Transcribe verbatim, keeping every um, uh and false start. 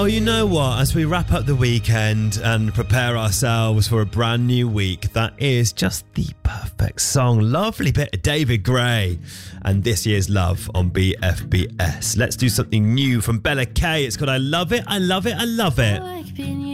Oh, you know what? As we wrap up the weekend and prepare ourselves for a brand new week, that is just the perfect song. Lovely bit of David Gray and This Year's Love on B F B S. Let's do something new from Bella K. It's called I Love It, I Love It, I Love It.